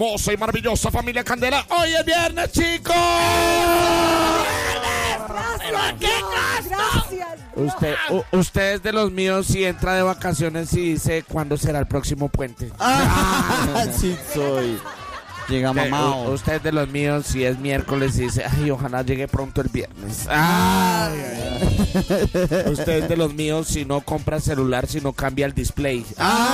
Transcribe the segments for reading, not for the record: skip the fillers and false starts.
hermosa y maravillosa familia Candela. Hoy es viernes, chicos. Gracias. Usted es de los míos si entra de vacaciones y dice cuándo será el próximo puente. Sí soy. Llega mamado. Usted es de los míos si es miércoles y dice, ay, ojalá llegue pronto el viernes. Usted es de los míos si no compra celular, si no cambia el display.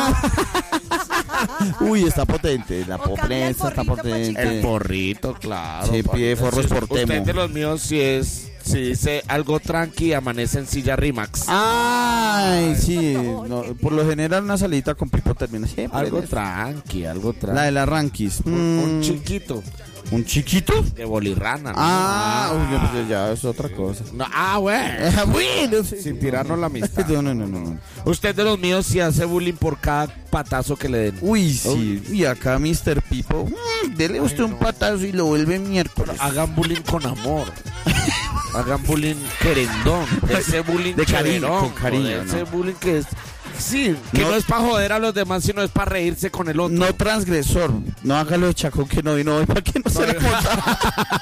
Uy, está potente. La O cambia el pobreza está porrito, potente. El porrito, claro. Sí, pide forros por Usted Temo. es de los míos si dice algo tranqui, amanece en silla Rimax. Ay, sí. No, por lo general una salita con Pipo termina siempre. Algo en eso. tranqui. La de las Ranquis. Un chiquito ¿Un chiquito? de bolirrana. Uy, pues ya es otra cosa. No, bueno. Bueno, Sin tirarnos la amistad. No. Usted de los míos si hace bullying por cada patazo que le den. Uy, sí. Y acá Mr. Pipo, dele usted un patazo y lo vuelve miércoles. Hagan bullying con amor. Hagan bullying querendón. De ese bullying De cariño, chéverón, con cariño, de ese ¿no? bullying que es... Sí, que no es para joder a los demás, sino es para reírse con el otro. No transgresor. No hágalo de Chacón que no vino hoy para que no se le ponga.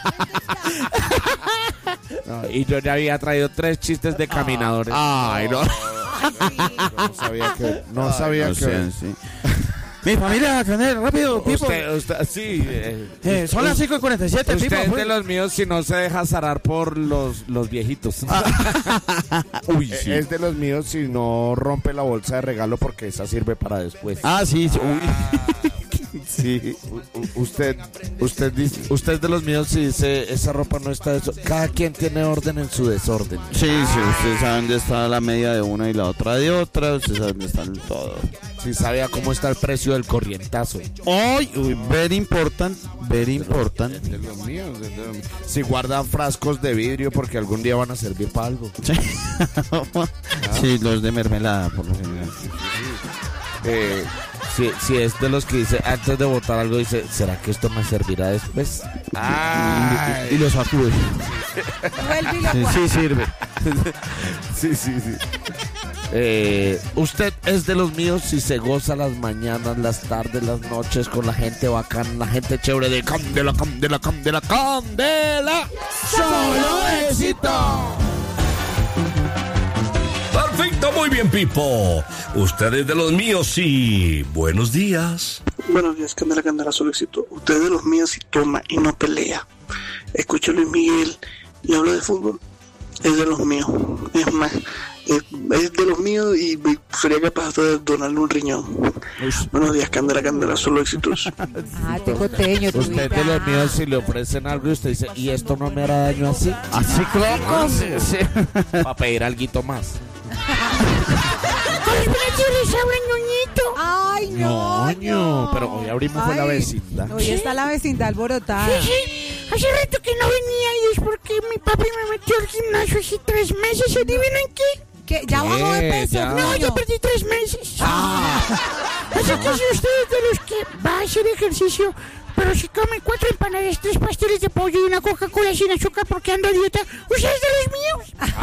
No, y yo ya había traído 3 chistes de caminadores. Ay, no. Yo no sabía que... Sí. Mi familia, Canel, rápido, Pipo. Usted, sí. Son las 5:47, Pipo. Usted es de los míos si no se deja zarar por los viejitos. Uy, sí. Es de los míos si no rompe la bolsa de regalo porque esa sirve para después. Sí. Uy. Sí. Usted es de los míos si dice esa ropa no está cada quien tiene orden en su desorden. Sí, usted sabe dónde está la media de una y la otra de otra. Usted sabe dónde está todo. Si sabía cómo está el precio del corrientazo. Uy, very important. De los míos. Si guardan frascos de vidrio porque algún día van a servir para algo. Sí, los de mermelada, por lo general. Si es de los que dice antes de botar algo, dice, ¿será que esto me servirá después? Y lo sacude. Vuelve y lo Sí, sirve. Sí. Usted es de los míos si se goza las mañanas, las tardes, las noches con la gente bacana, la gente chévere de Candela. ¡Solo éxito! Perfecto, muy bien, Pipo. Usted es de los míos, sí. Buenos días. Buenos días, Candela, solo éxito. Usted es de los míos y toma y no pelea. Escucho a Luis Miguel y habla de fútbol. Es de los míos. Es más, es de los míos y sería capaz de donarle un riñón. Buenos días, Candela, solo éxitos. te coteño. Usted es de los míos si le ofrecen algo y usted dice, ¿y esto no me hará daño así? Así como. Sí. Para pedir alguito más. Ay, no. Pero hoy abrimos fue la vecindad. Hoy está la vecindad alborotada. Sí, hace rato que no venía y es porque mi papi me metió al gimnasio hace 3 meses. ¿Adivinan qué? ¿Qué? ¿Ya bajó de peso? Ya. No, ya perdí 3 meses. Así que si usted es de los que va a hacer ejercicio, pero si come 4 empanadas, 3 pasteles de pollo y una Coca-Cola sin azúcar porque ando a dieta, ¿usted es de los míos?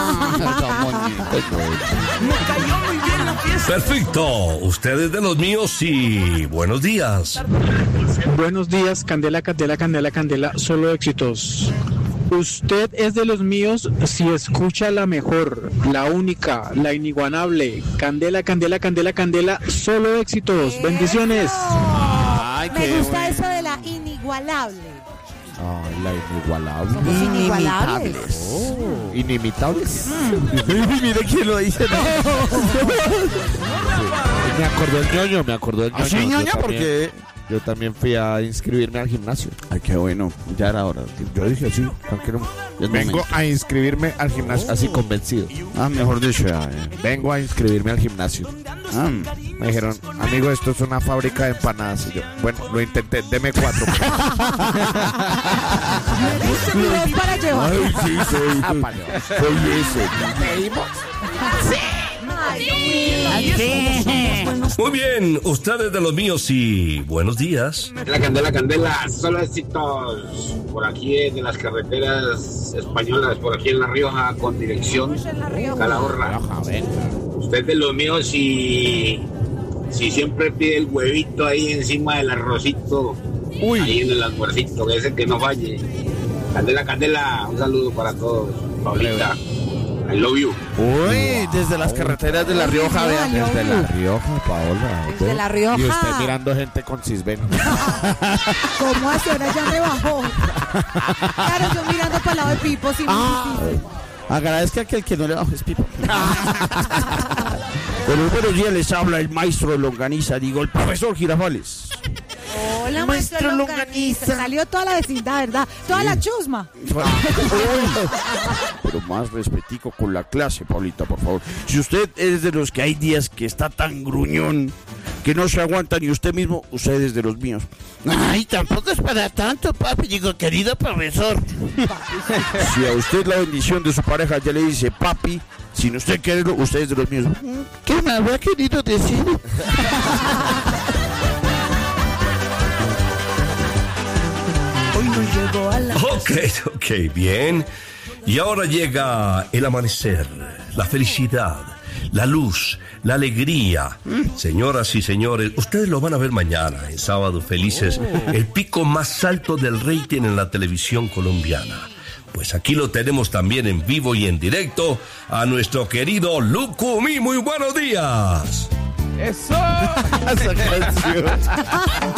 Perfecto. Usted es de los míos, sí. Buenos días. Buenos días, Candela, solo éxitos. Usted es de los míos si escucha la mejor, la única, la inigualable. Candela, solo éxitos. Bendiciones. Me gusta eso de la inigualable. La inigualable. Somos inigualables. Inimitables. Mire quién lo dice. Me acordó el ñoño. ¿Así, ñoña? ¿Por qué? Yo también fui a inscribirme al gimnasio. Ay, qué bueno. Ya era hora. Yo dije así, tranquilo. Vengo a inscribirme al gimnasio, así convencido. Mejor dicho, Vengo a inscribirme al gimnasio. Me dijeron, amigo, esto es una fábrica de empanadas. Y yo, bueno, lo intenté, deme 4. No es para llevar. Ay, sí, soy ese. ¿Pedimos? Muy bien. Usted es de los míos, sí. Buenos días. Candela, solo éxitos. Por aquí de las carreteras españolas, por aquí en La Rioja, con dirección Calahorra. Usted es de los míos y si siempre pide el huevito ahí encima del arrocito ahí en el almuercito, que es el que no falle. Candela, un saludo para todos. Paulita, I love you. Uy, desde las carreteras de La Rioja, vean. Desde La Rioja, Paola. Desde La Rioja. Y usted mirando gente con cisben. ¿Cómo así? Ahora ya me bajó. Claro, yo mirando para el lado de Pipo. Sí, Agradezca que el que no le bajo es Pipo. Bueno, buenos días, les habla el maestro de longaniza, digo, el profesor Girafales. Hola, maestro longaniza. Salió toda la vecindad, ¿verdad? Toda la chusma. Pero más respetico con la clase, Paulita, por favor. Si usted es de los que hay días que está tan gruñón que no se aguanta ni usted mismo, usted es de los míos. Ay, tampoco es para tanto, papi. Digo, querido profesor. Si a usted la bendición de su pareja ya le dice papi, sin usted quererlo, usted es de los míos. ¿Qué me habrá querido decir? Hoy no llegó a la... Ok, bien. Y ahora llega el amanecer, la felicidad, la luz, la alegría. Señoras y señores, ustedes lo van a ver mañana, en Sábado Felices, el pico más alto del rating en la televisión colombiana. Pues aquí lo tenemos también en vivo y en directo a nuestro querido Lucumí. Muy buenos días. Eso. Esa canción.